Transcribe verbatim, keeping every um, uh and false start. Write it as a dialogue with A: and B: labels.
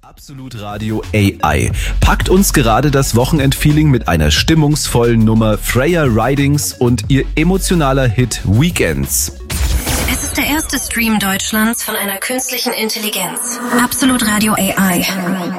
A: Absolut Radio A I packt uns gerade das Wochenendfeeling mit einer stimmungsvollen Nummer Freya Ridings und ihr emotionaler Hit Weekends.
B: Es ist der erste Stream Deutschlands von einer künstlichen Intelligenz. Absolut Radio A I.